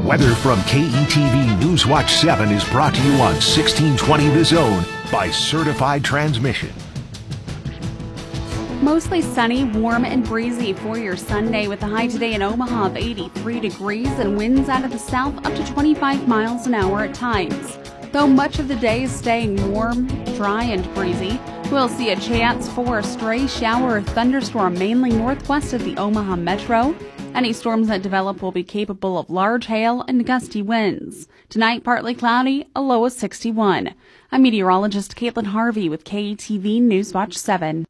Weather from KETV Newswatch 7 is brought to you on 1620 The Zone by Certified Transmission. Mostly sunny, warm, and breezy for your Sunday with a high today in Omaha of 83 degrees and winds out of the south up to 25 miles an hour at times. Though much of the day is staying warm, dry, and breezy, we'll see a chance for a stray shower or thunderstorm mainly northwest of the Omaha metro. Any storms that develop will be capable of large hail and gusty winds. Tonight, partly cloudy, a low of 61. I'm meteorologist Caitlin Harvey with KETV Newswatch 7.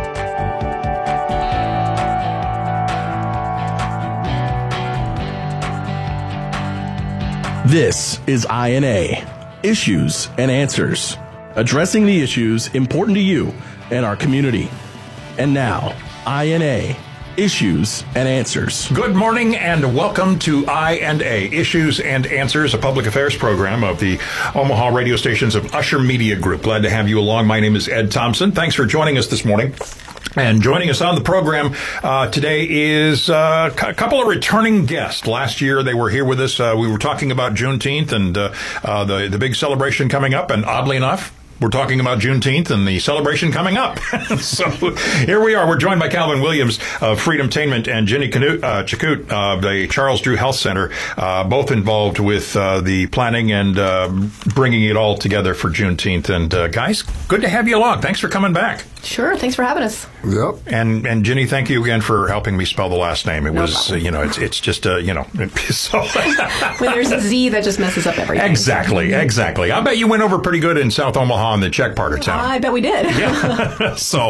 This is INA, Issues and Answers, addressing the issues important to you and our community. And now, INA, Issues and Answers. Good morning and welcome to I&A, Issues and Answers, a public affairs program of the Omaha radio stations of Usher Media Group. Glad to have you along. My name is Ed Thompson. Thanks for joining us this morning. And joining us on the program today is a couple of returning guests. Last year they were here with us. We were talking about Juneteenth and the big celebration coming up. And oddly enough, we're talking about Juneteenth and the celebration coming up. So here we are. We're joined by Calvin Williams of Freedomtainment and Jenny Chakut of the Charles Drew Health Center, both involved with the planning and bringing it all together for Juneteenth. And guys, good to have you along. Thanks for coming back. Sure. Thanks for having us. Yep. And Jenny, thank you again for helping me spell the last name. It was, it's just, so. When there's a Z, that just messes up everything. Exactly. I bet you went over pretty good in South Omaha in the Czech part of town. I bet we did. Yeah. So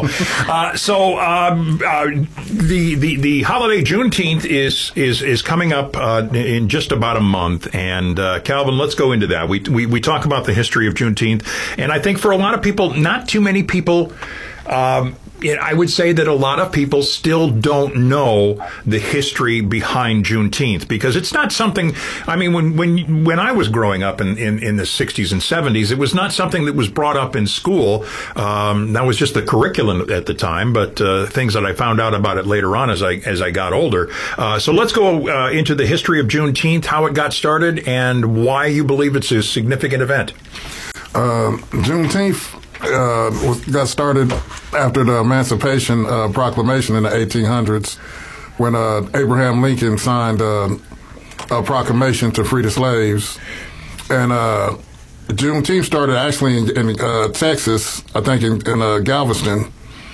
the holiday Juneteenth is coming up in just about a month. And Calvin, let's go into that. We talk about the history of Juneteenth, and I think for a lot of people, not too many people. I would say that a lot of people still don't know the history behind Juneteenth, because it's not something. I mean, when I was growing up in the 60s and 70s, it was not something that was brought up in school. That was just the curriculum at the time. But things that I found out about it later on as I got older. So let's go into the history of Juneteenth, how it got started, and why you believe it's a significant event. Juneteenth got started after the Emancipation Proclamation in the 1800s, when Abraham Lincoln signed a proclamation to free the slaves. And Juneteenth started actually in Texas, I think in Galveston.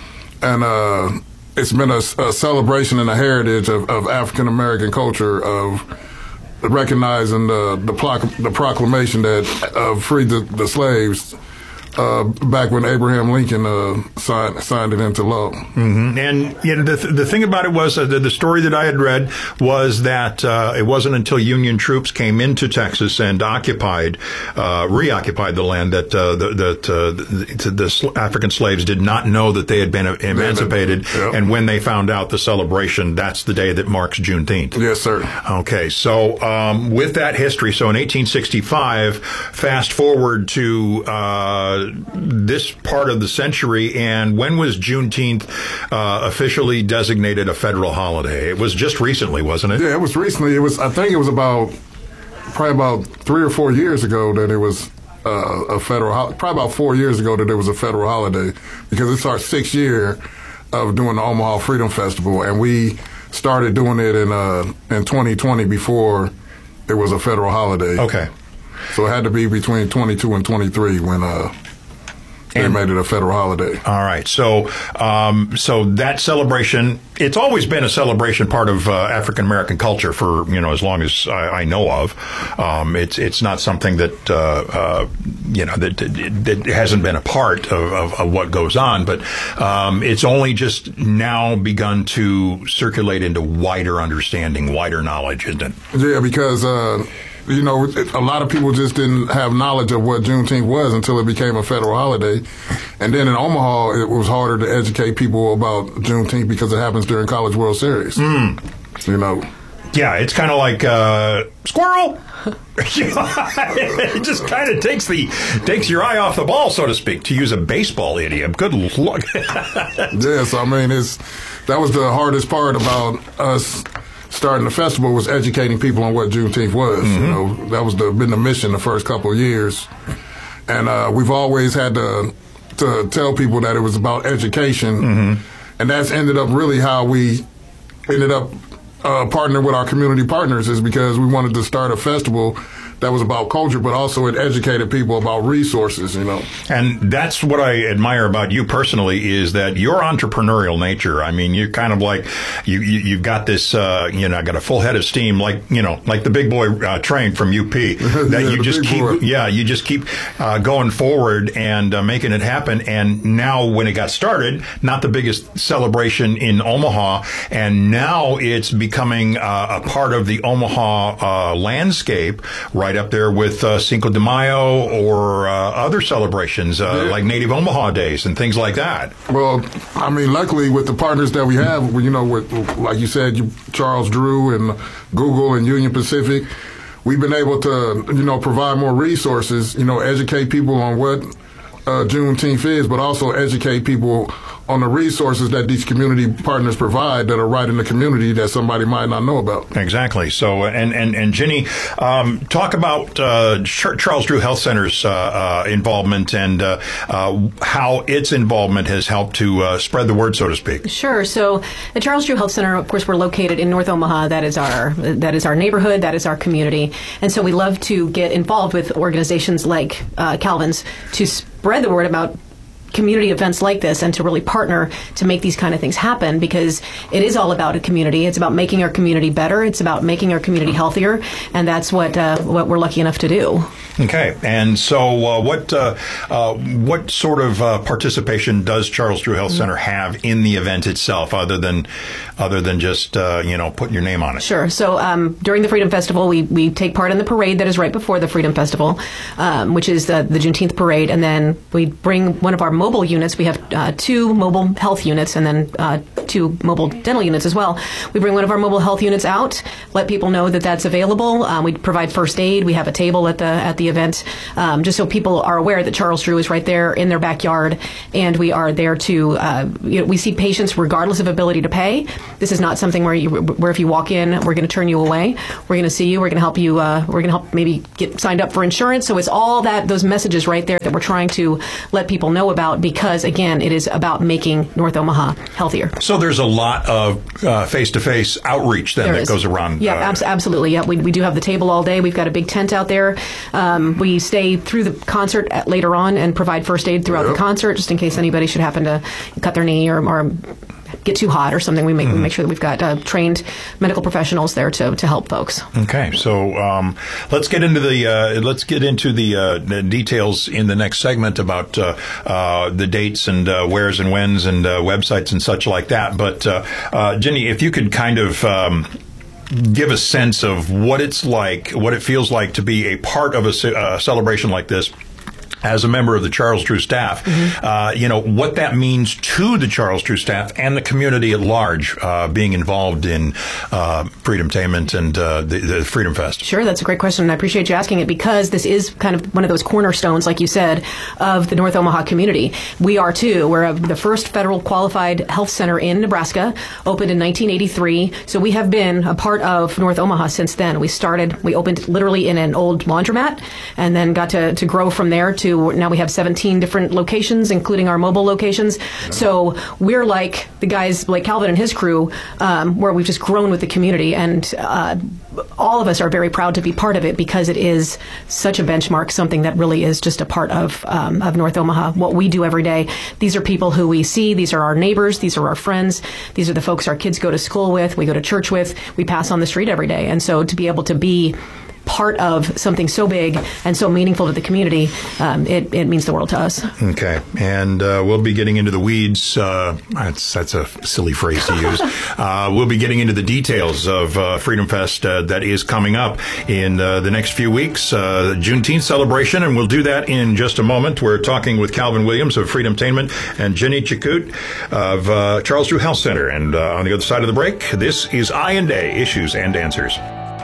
And it's been a celebration and a heritage of African American culture, of recognizing the proclamation that freed the slaves. Back when Abraham Lincoln signed it into law. Mm-hmm. And the thing about it was the story that I had read was that it wasn't until Union troops came into Texas and reoccupied the land that the African slaves did not know that they had been emancipated. Yep. And when they found out the celebration, that's the day that marks Juneteenth. Yes, sir. Okay, so with that history, so in 1865, fast forward to this part of the century, and when was Juneteenth officially designated a federal holiday? It was just recently, wasn't it? Yeah, it was recently. I think it was probably about 3 or 4 years ago that it was a federal holiday. Probably about 4 years ago that it was a federal holiday, because it's our 6th year of doing the Omaha Freedom Festival, and we started doing it in 2020 before it was a federal holiday. Okay. So it had to be between 22 and 23 when they made it a federal holiday. All right. So that celebration, it's always been a celebration part of African American culture for, as long as I know of. It's not something that, that hasn't been a part of what goes on, but it's only just now begun to circulate into wider understanding, wider knowledge, isn't it? Yeah, because a lot of people just didn't have knowledge of what Juneteenth was until it became a federal holiday. And then in Omaha, it was harder to educate people about Juneteenth because it happens during College World Series. Yeah, it's kind of like squirrel. It just kind of takes your eye off the ball, so to speak, to use a baseball idiom. Good luck. Yes, I mean, that was the hardest part about us starting the festival was educating people on what Juneteenth was. You know, that was been the mission the first couple of years. And we've always had to tell people that it was about education. And that's ended up really how we ended up partnering with our community partners, is because we wanted to start a festival that was about culture, but also it educated people about resources, you know. And that's what I admire about you personally, is that your entrepreneurial nature. I mean, you're kind of like, you've got this, got a full head of steam, like the big boy train from UP, that you just keep going forward and making it happen. And now when it got started, not the biggest celebration in Omaha, and now it's becoming a part of the Omaha landscape, right up there with Cinco de Mayo or other celebrations like Native Omaha Days and things like that. Well, I mean, luckily with the partners that we have, with, like you said, Charles Drew and Google and Union Pacific, we've been able to, provide more resources, educate people on what Juneteenth is, but also educate people on the resources that these community partners provide that are right in the community that somebody might not know about. Exactly. So, and Ginny, talk about Charles Drew Health Center's involvement and how its involvement has helped to spread the word, so to speak. Sure. So, the Charles Drew Health Center, of course, we're located in North Omaha. That is our neighborhood. That is our community. And so, we love to get involved with organizations like Calvin's to spread the word about community events like this and to really partner to make these kind of things happen, because it is all about a community. It's about making our community better. It's about making our community healthier, and that's what we're lucky enough to do. Okay, and so what sort of participation does Charles Drew Health Center have in the event itself, other than just putting your name on it? Sure. So during the Freedom Festival, we take part in the parade that is right before the Freedom Festival, which is the Juneteenth parade, and then we bring one of our mobile units. We have 2 mobile health units and then 2 mobile dental units as well. We bring one of our mobile health units out, let people know that that's available. We provide first aid. We have a table at the event, just so people are aware that Charles Drew is right there in their backyard, and we are there to. We see patients regardless of ability to pay. This is not something where if you walk in, we're going to turn you away. We're going to see you. We're going to help you. We're going to help maybe get signed up for insurance. So it's all those messages right there that we're trying to let people know about, because again, it is about making North Omaha healthier. So there's a lot of face-to-face outreach then that goes around. Yeah, absolutely. Yeah, we do have the table all day. We've got a big tent out there. We stay through the concert later on and provide first aid throughout the concert, just in case anybody should happen to cut their knee or get too hot or something. We make sure that we've got trained medical professionals there to help folks. Okay, so let's get into the details in the next segment about the dates and wheres and whens and websites and such like that. But Ginny, if you could kind of give a sense of what it's like, what it feels like to be a part of a celebration like this as a member of the Charles Drew staff, what that means to the Charles Drew staff and the community at large, being involved in Freedomtainment and the Freedom Fest. Sure, that's a great question, and I appreciate you asking it, because this is kind of one of those cornerstones, like you said, of the North Omaha community. We are, too. We're the first federal qualified health center in Nebraska, opened in 1983, so we have been a part of North Omaha since then. We opened literally in an old laundromat, and then got to grow from there to now we have 17 different locations, including our mobile locations. So we're like the guys like Calvin and his crew, where we've just grown with the community. And all of us are very proud to be part of it, because it is such a benchmark, something that really is just a part of North Omaha, what we do every day. These are people who we see. These are our neighbors. These are our friends. These are the folks our kids go to school with, we go to church with, we pass on the street every day. And so to be able to be part of something so big and so meaningful to the community, it means the world to us. Okay, and we'll be getting into the weeds. That's a silly phrase to use. We'll be getting into the details of Freedom Fest that is coming up in the next few weeks, the Juneteenth celebration, and we'll do that in just a moment. We're talking with Calvin Williams of Freedomtainment and Ginny Chakut of Charles Drew Health Center. And on the other side of the break, this is I&A, Issues and Answers.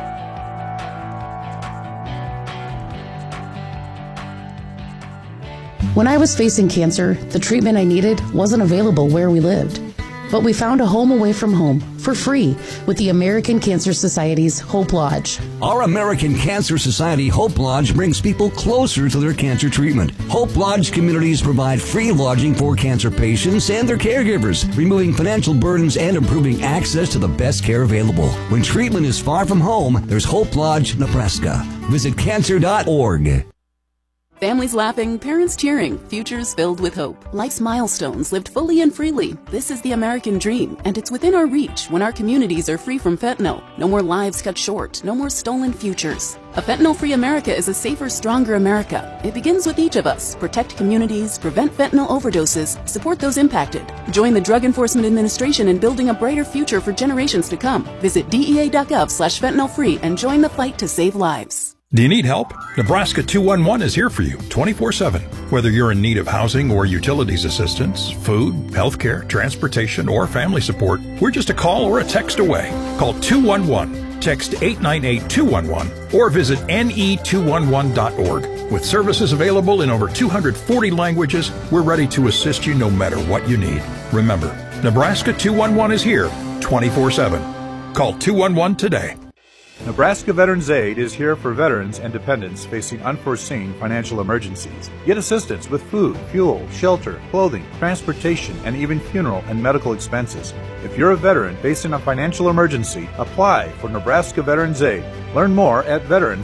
When I was facing cancer, the treatment I needed wasn't available where we lived. But we found a home away from home for for free with the American Cancer Society's Hope Lodge. Our American Cancer Society Hope Lodge brings people closer to their cancer treatment. Hope Lodge communities provide free lodging for cancer patients and their caregivers, removing financial burdens and improving access to the best care available. When treatment is far from home, there's Hope Lodge, Nebraska. Visit cancer.org. Families laughing, parents cheering, futures filled with hope. Life's milestones lived fully and freely. This is the American dream, and it's within our reach when our communities are free from fentanyl. No more lives cut short, no more stolen futures. A fentanyl-free America is a safer, stronger America. It begins with each of us. Protect communities, prevent fentanyl overdoses, support those impacted. Join the Drug Enforcement Administration in building a brighter future for generations to come. Visit DEA.gov/fentanylfree and join the fight to save lives. Do you need help? Nebraska 211 is here for you 24/7. Whether you're in need of housing or utilities assistance, food, healthcare, transportation, or family support, we're just a call or a text away. Call 211, text 898-211, or visit ne211.org. With services available in over 240 languages, we're ready to assist you no matter what you need. Remember, Nebraska 211 is here 24/7. Call 211 today. Nebraska Veterans Aid is here for veterans and dependents facing unforeseen financial emergencies. Get assistance with food, fuel, shelter, clothing, transportation, and even funeral and medical expenses. If you're a veteran facing a financial emergency, apply for Nebraska Veterans Aid. Learn more at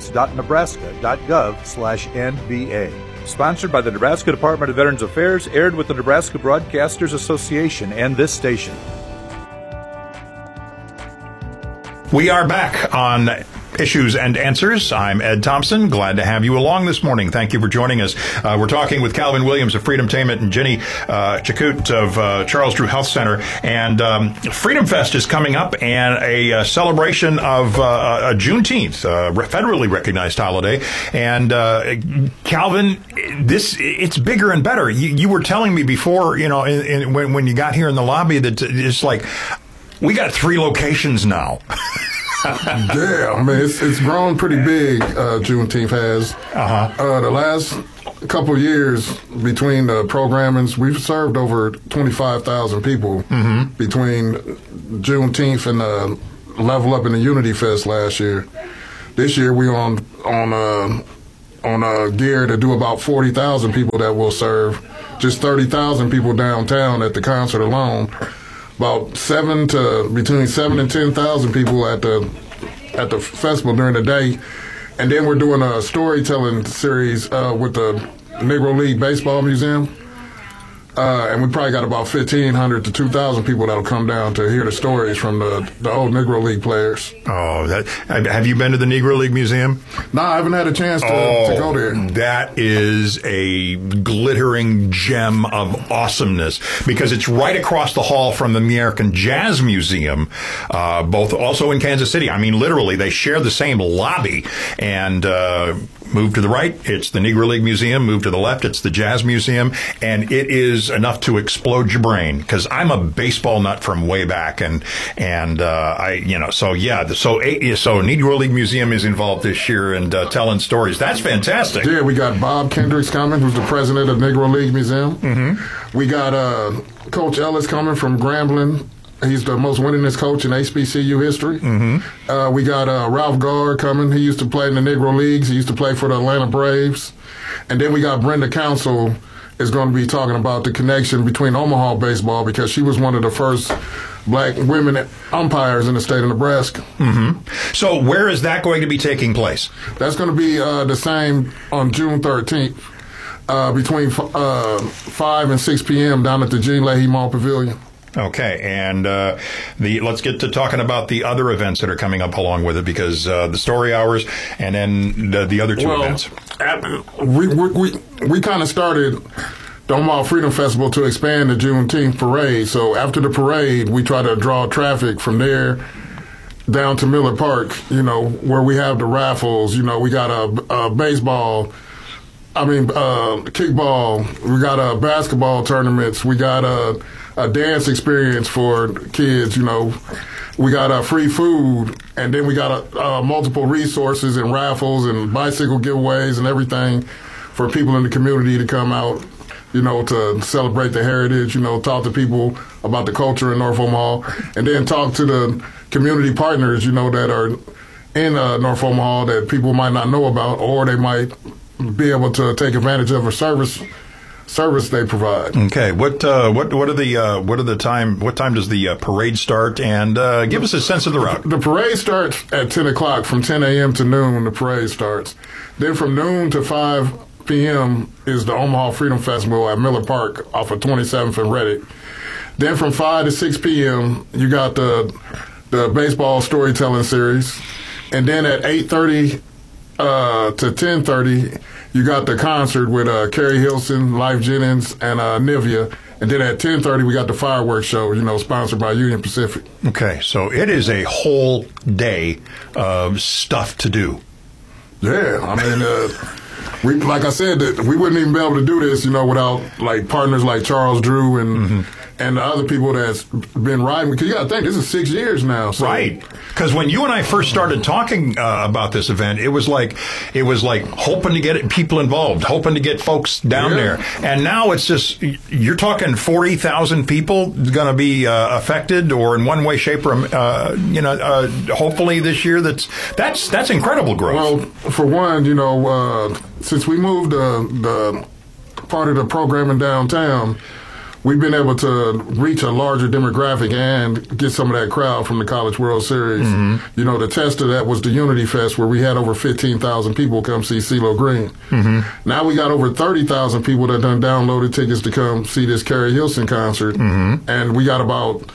veterans.nebraska.gov/NVA. Sponsored by the Nebraska Department of Veterans Affairs, aired with the Nebraska Broadcasters Association and this station. We are back on Issues and Answers. I'm Ed Thompson. Glad to have you along this morning. Thank you for joining us. We're talking with Calvin Williams of Freedomtainment and Jenny Chakut of Charles Drew Health Center. And Freedom Fest is coming up, and a celebration of a Juneteenth, federally recognized holiday. And Calvin, it's bigger and better. You were telling me before, when you got here in the lobby, that it's like, we got 3 locations now. Yeah, I mean, it's grown pretty big, Juneteenth has. The last couple of years between the programmings, we've served over 25,000 people between Juneteenth and Level Up in the Unity Fest last year. This year we on gear to do about 40,000 people that will serve. Just 30,000 people downtown at the concert alone. About between 7 and 10,000 people at the festival during the day, and then we're doing a storytelling series with the Negro League Baseball Museum, and we probably got about 1,500 to 2,000 people that'll come down to hear the stories from the old Negro League players. Oh, have you been to the Negro League Museum? No, I haven't had a chance to go there. That is a glittering gem of awesomeness, because it's right across the hall from the American Jazz Museum, both also in Kansas City. I mean, literally, they share the same lobby. And move to the right, it's the Negro League Museum. Move to the left, it's the Jazz Museum. And it is enough to explode your brain, because I'm a baseball nut from way back. So Negro League Museum is involved this year and telling stories. That's fantastic. Yeah, we got Bob Kendricks coming, who's the president of Negro League Museum. We got Coach Ellis coming from Grambling. He's the most winningest coach in HBCU history. We got Ralph Gard coming. He used to play in the Negro Leagues. He used to play for the Atlanta Braves. And then we got Brenda Council is going to be talking about the connection between Omaha baseball, because she was one of the first black women umpires in the state of Nebraska. So where is that going to be taking place? That's going to be the same on June 13th, between 5 and 6 p.m. down at the Gene Leahy Mall Pavilion. Okay, and let's get to talking about the other events that are coming up along with it, because the story hours and then the other two events. We kind of started the Omaha Freedom Festival to expand the Juneteenth parade. So after the parade, we try to draw traffic from there down to Miller Park, where we have the raffles. We got a baseball, kickball. We got a basketball tournaments. We got a dance experience for kids, We got free food, and then we got multiple resources and raffles and bicycle giveaways and everything for people in the community to come out. to celebrate the heritage, talk to people about the culture in North Omaha, and then talk to the community partners, that are in North Omaha that people might not know about, or they might be able to take advantage of a service they provide. Okay, what time does the parade start? And give us a sense of the route. The parade starts at 10 o'clock. From 10 a.m. to noon, the parade starts. Then from noon to 5 p.m. is the Omaha Freedom Festival at Miller Park off of 27th and Reddick. Then from 5 to 6 p.m. you got the baseball storytelling series, and then at 8:30 to 10:30 you got the concert with Carrie Hilson, Life Jennings, and Nivea. And then at 10:30 we got the fireworks show, sponsored by Union Pacific. Okay, so it is a whole day of stuff to do. Yeah, I mean, we like I said, we wouldn't even be able to do this, without like partners like Charles Drew and the other people that's been riding. Because you got to think, this is 6 years now. So. Right. Because when you and I first started talking about this event, it was like hoping to get people involved, hoping to get folks down there. And now it's just, you're talking 40,000 people going to be affected, or in one way, shape, or hopefully this year. That's incredible growth. Well, for one, since we moved the part of the programming downtown, we've been able to reach a larger demographic and get some of that crowd from the College World Series. The test of that was the Unity Fest, where we had over 15,000 people come see CeeLo Green. Now we got over 30,000 people that done downloaded tickets to come see this Carrie Hilson concert. And we got about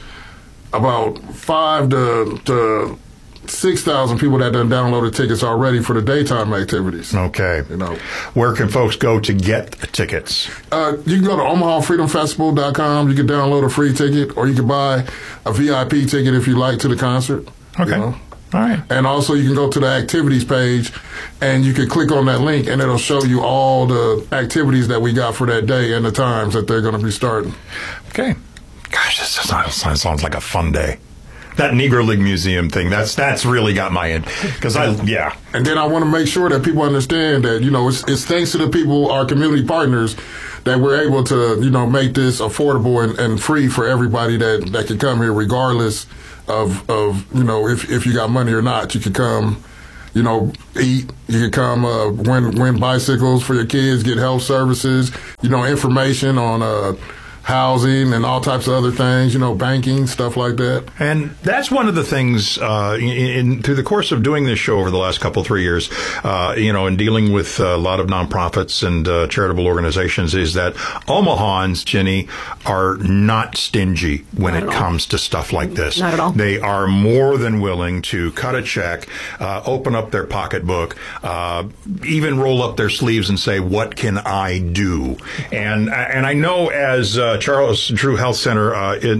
5 to 6,000 people that done downloaded tickets already for the daytime activities. Okay. Where can folks go to get tickets? You can go to OmahaFreedomFestival.com. You can download a free ticket, or you can buy a VIP ticket if you like to the concert. Okay. All right. And also you can go to the activities page and you can click on that link, and it'll show you all the activities that we got for that day and the times that they're going to be starting. Okay. Gosh, this sounds like a fun day. That Negro League Museum thing, that's really got my end. And then I want to make sure that people understand that, it's thanks to the people, our community partners, that we're able to, make this affordable and free for everybody that can come here, regardless of if you got money or not. You can come, eat. You can come win bicycles for your kids, get health services, information on housing and all types of other things, banking, stuff like that. And that's one of the things through the course of doing this show over the last 3 years, and dealing with a lot of nonprofits and charitable organizations, is that Omahans, Jenny, are not stingy when it comes to stuff like this. Not at all. They are more than willing to cut a check, open up their pocketbook, even roll up their sleeves and say, what can I do? And I know as Charles Drew Health Center,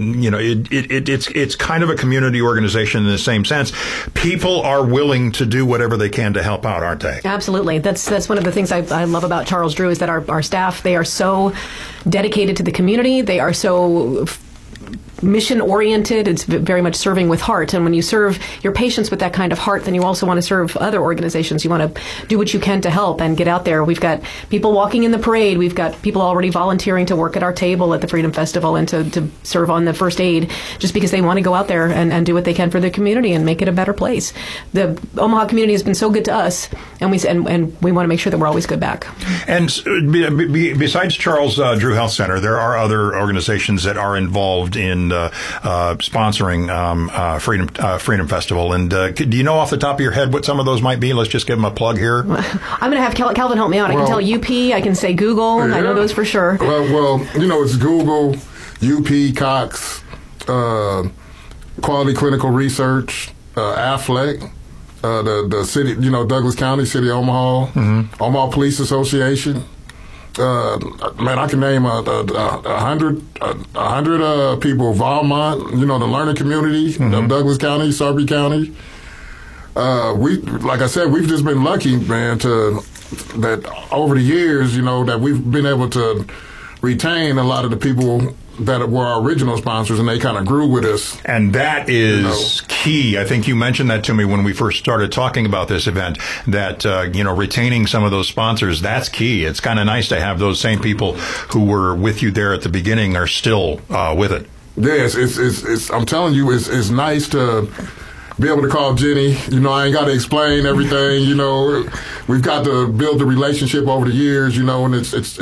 it's kind of a community organization in the same sense. People are willing to do whatever they can to help out, aren't they? Absolutely. That's one of the things I love about Charles Drew, is that our staff, they are so dedicated to the community. They are so mission-oriented. It's very much serving with heart. And when you serve your patients with that kind of heart, then you also want to serve other organizations. You want to do what you can to help and get out there. We've got people walking in the parade. We've got people already volunteering to work at our table at the Freedom Festival and to serve on the first aid, just because they want to go out there and do what they can for the community and make it a better place. The Omaha community has been so good to us, and we want to make sure that we're always good back. And besides Charles Drew Health Center, there are other organizations that are involved in sponsoring Freedom Festival. And do you know off the top of your head what some of those might be? Let's just give them a plug here. I'm going to have Calvin help me out. I can tell UP. I can say Google. Yeah. I know those for sure. Well, it's Google, UP, Cox, Quality Clinical Research, AFLEC, the city, Douglas County, City of Omaha, Omaha Police Association. I can name 100 people. Valmont, the learning community of Douglas County, Sarpy County. Like I said, we've just been lucky, man, that over the years, that we've been able to retain a lot of the people that were our original sponsors, and they kind of grew with us. And that is key. I think you mentioned that to me when we first started talking about this event, that, retaining some of those sponsors, that's key. It's kind of nice to have those same people who were with you there at the beginning are still with it. Yes, it's I'm telling you, it's nice to be able to call Jenny. I ain't got to explain everything. We've got to build the relationship over the years. And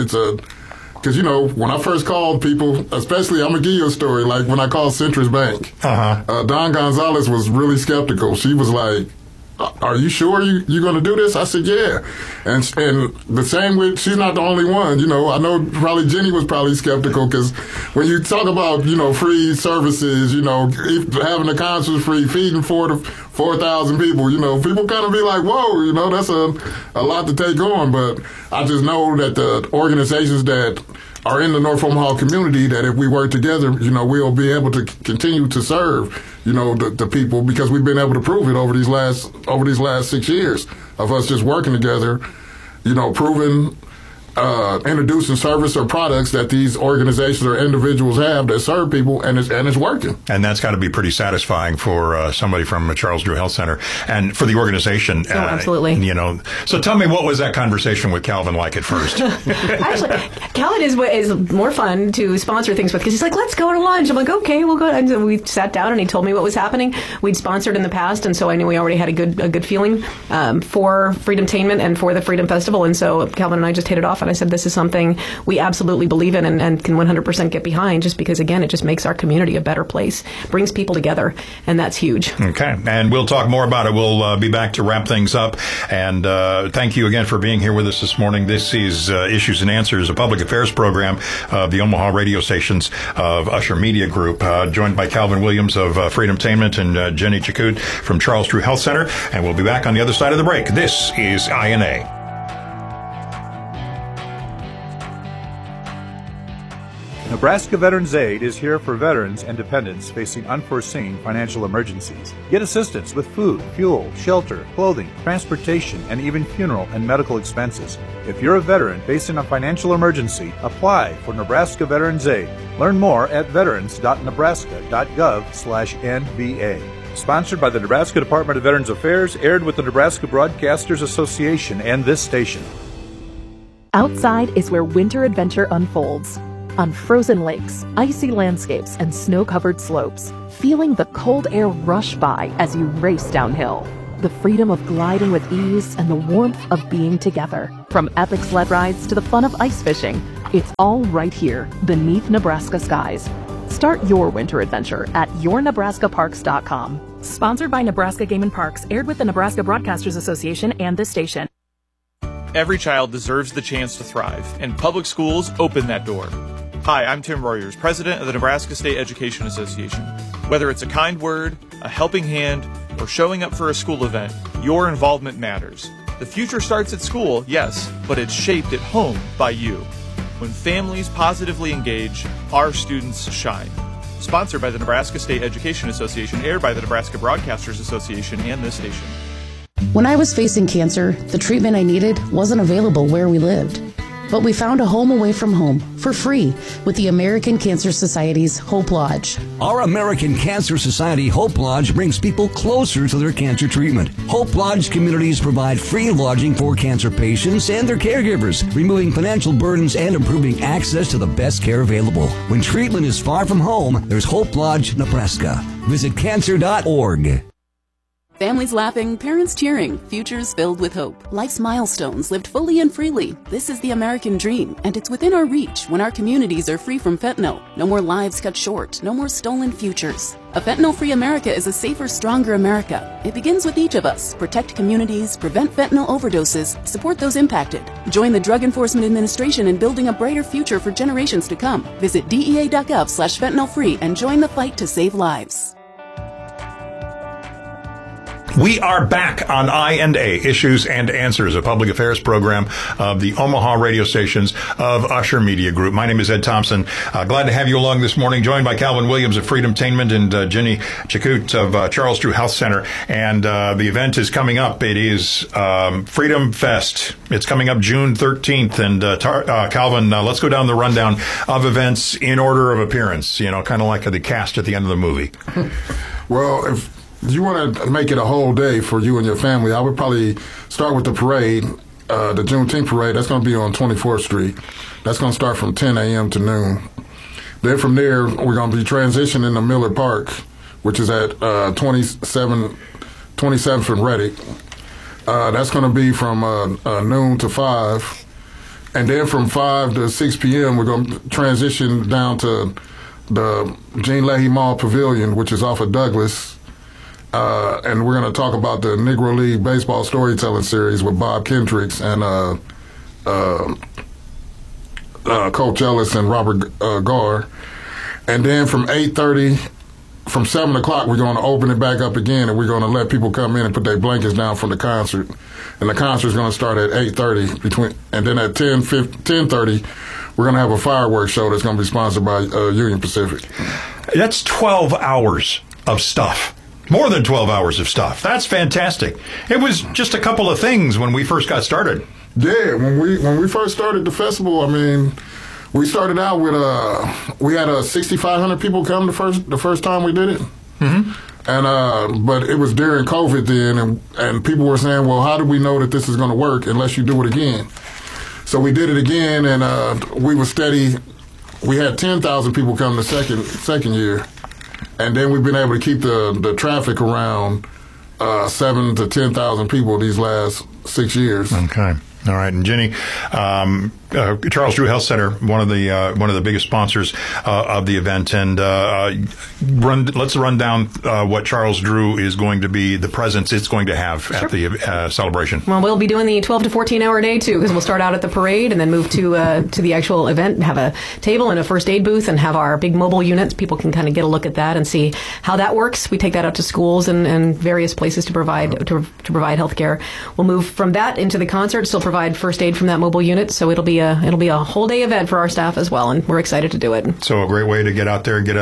because when I first called people, especially, I'm gonna give you a story. Like when I called Centris Bank, Don Gonzalez was really skeptical. She was like, "Are you sure you're going to do this?" I said, "Yeah." And the same with, she's not the only one. I know probably Jenny was probably skeptical because when you talk about, free services, having the concerts free, feeding 4,000 people, people kind of be like, whoa, that's a lot to take on. But I just know that the organizations that are in the North Omaha community, that if we work together, we'll be able to continue to serve, the people, because we've been able to prove it over these last 6 years of us just working together, proving, introducing service or products that these organizations or individuals have that serve people, and it's working. And that's got to be pretty satisfying for somebody from Charles Drew Health Center and for the organization. So absolutely. So tell me, what was that conversation with Calvin like at first? Actually, Calvin is more fun to sponsor things with because he's like, let's go to lunch. I'm like, okay, we'll go. And so we sat down and he told me what was happening. We'd sponsored in the past, and so I knew we already had a good feeling for Freedomtainment and for the Freedom Festival. And so Calvin and I just hit it off. And I said, this is something we absolutely believe in and can 100% get behind, just because, again, it just makes our community a better place, brings people together, and that's huge. Okay, and we'll talk more about it. We'll be back to wrap things up. And thank you again for being here with us this morning. This is Issues and Answers, a public affairs program of the Omaha radio stations of Usher Media Group, joined by Calvin Williams of Freedomtainment and Jenny Chakut from Charles Drew Health Center. And we'll be back on the other side of the break. This is INA. Nebraska Veterans Aid is here for veterans and dependents facing unforeseen financial emergencies. Get assistance with food, fuel, shelter, clothing, transportation, and even funeral and medical expenses. If you're a veteran facing a financial emergency, apply for Nebraska Veterans Aid. Learn more at veterans.nebraska.gov/NVA. Sponsored by the Nebraska Department of Veterans Affairs, aired with the Nebraska Broadcasters Association and this station. Outside is where winter adventure unfolds. On frozen lakes, icy landscapes, and snow-covered slopes, feeling the cold air rush by as you race downhill. The freedom of gliding with ease and the warmth of being together. From epic sled rides to the fun of ice fishing, it's all right here, beneath Nebraska skies. Start your winter adventure at yournebraskaparks.com. Sponsored by Nebraska Game and Parks, aired with the Nebraska Broadcasters Association and this station. Every child deserves the chance to thrive, and public schools open that door. Hi, I'm Tim Royers, president of the Nebraska State Education Association. Whether it's a kind word, a helping hand, or showing up for a school event, your involvement matters. The future starts at school, yes, but it's shaped at home by you. When families positively engage, our students shine. Sponsored by the Nebraska State Education Association, aired by the Nebraska Broadcasters Association and this station. When I was facing cancer, the treatment I needed wasn't available where we lived. But we found a home away from home for free with the American Cancer Society's Hope Lodge. Our American Cancer Society Hope Lodge brings people closer to their cancer treatment. Hope Lodge communities provide free lodging for cancer patients and their caregivers, removing financial burdens and improving access to the best care available. When treatment is far from home, there's Hope Lodge, Nebraska. Visit cancer.org. Families laughing, parents cheering, futures filled with hope. Life's milestones lived fully and freely. This is the American dream, and it's within our reach when our communities are free from fentanyl. No more lives cut short, no more stolen futures. A fentanyl-free America is a safer, stronger America. It begins with each of us. Protect communities, prevent fentanyl overdoses, support those impacted. Join the Drug Enforcement Administration in building a brighter future for generations to come. Visit DEA.gov/fentanylfree and join the fight to save lives. We are back on I&A, Issues and Answers, a public affairs program of the Omaha radio stations of Usher Media Group. My name is Ed Thompson. Glad to have you along this morning, joined by Calvin Williams of Freedomtainment and Jenny Chakut of Charles Drew Health Center. And the event is coming up. It is Freedom Fest. It's coming up June 13th. And Calvin, let's go down the rundown of events in order of appearance, you know, kind of like the cast at the end of the movie. Well, if you want to make it a whole day for you and your family, I would probably start with the parade, the Juneteenth parade. That's going to be on 24th Street. That's going to start from 10 a.m. to noon. Then from there, we're going to be transitioning to Miller Park, which is at 27th and Reddick. That's going to be from noon to 5. And then from 5 to 6 p.m., we're going to transition down to the Gene Leahy Mall Pavilion, which is off of Douglas. And we're going to talk about the Negro League Baseball Storytelling Series with Bob Kendricks and Coach Ellis and Robert Garr. And then from 8:30, from 7 o'clock, we're going to open it back up again, and we're going to let people come in and put their blankets down for the concert. And the concert's going to start at 8:30, and then at 10:30, we're going to have a fireworks show that's going to be sponsored by Union Pacific. That's 12 hours of stuff. More than 12 hours of stuff. That's fantastic. It was just a couple of things when we first got started. Yeah, when we first started the festival, I mean, we started out with we had 6,500 people come the first time we did it. Mm-hmm. And but it was during COVID then, and people were saying, well, how do we know that this is going to work unless you do it again? So we did it again, and we were steady. We had 10,000 people come the second year. And then we've been able to keep the traffic around 7,000 to 10,000 people these last 6 years. Okay. All right. And Jenny, Charles Drew Health Center, one of the biggest sponsors of the event, and let's run down what Charles Drew is going to be, the presence it's going to have at the celebration. Well, we'll be doing the 12 to 14 hour day too, because we'll start out at the parade and then move to the actual event and have a table and a first aid booth and have our big mobile units. People can kind of get a look at that and see how that works. We take that out to schools and various places to provide health care. We'll move from that into the concert, still provide first aid from that mobile unit. So it'll be a whole day event for our staff as well, and we're excited to do it. So a great way to get out there and get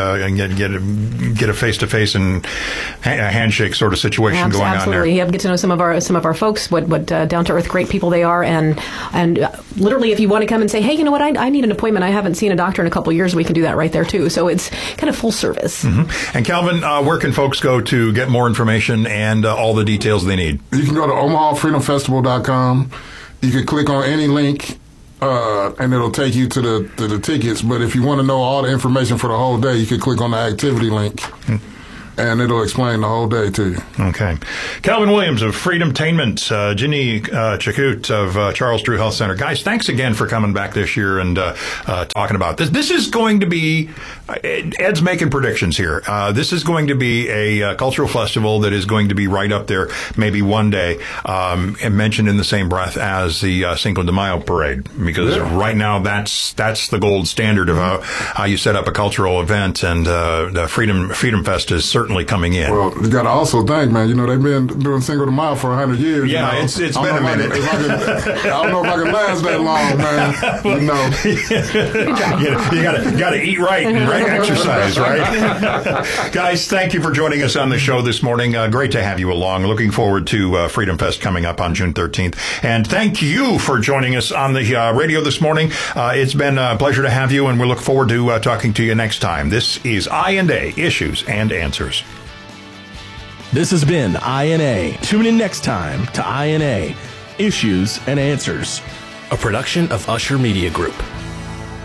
a face-to-face and a handshake sort of situation going on there. Absolutely, yeah, get to know some of our folks, what down-to-earth great people they are, and literally, if you want to come and say, hey, you know what, I need an appointment, I haven't seen a doctor in a couple of years, we can do that right there too. So it's kind of full service. Mm-hmm. And Calvin, where can folks go to get more information and all the details they need? You can go to OmahaFreedomFestival.com. You can click on any link, and it'll take you to the tickets. But if you want to know all the information for the whole day, you can click on the activity link, and it'll explain the whole day to you. Okay. Calvin Williams of Freedomtainment, Jenny Chakut of Charles Drew Health Center. Guys, thanks again for coming back this year and talking about this. This is going to be, Ed's making predictions here. This is going to be a cultural festival that is going to be right up there maybe one day, and mentioned in the same breath as the Cinco de Mayo parade, because right now that's the gold standard of how you set up a cultural event, and the Freedom Fest is certainly coming in. Well, you got to also think, man, you know, they've been doing Cinco de Mayo for 100 years. Yeah, you know? it's been a minute. I don't know if I can last that long, man. You got to eat right and exercise, right? Guys, thank you for joining us on the show this morning. Great to have you along. Looking forward to Freedom Fest coming up on June 13th. And thank you for joining us on the radio this morning. It's been a pleasure to have you, and we look forward to talking to you next time. This is I&A, Issues and Answers. This has been I&A. Tune in next time to I&A, Issues and Answers, a production of Usher Media Group.